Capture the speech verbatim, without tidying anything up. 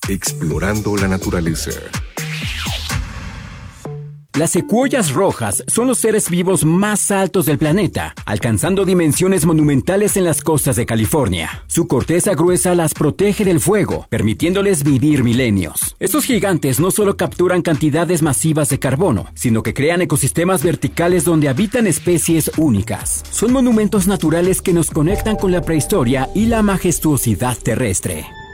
Explorando la naturaleza. Las secuoyas rojas son los seres vivos más altos del planeta, alcanzando dimensiones monumentales en las costas de California. Su corteza gruesa las protege del fuego, permitiéndoles vivir milenios. Estos gigantes no solo capturan cantidades masivas de carbono, sino que crean ecosistemas verticales donde habitan especies únicas. Son monumentos naturales que nos conectan con la prehistoria y la majestuosidad terrestre.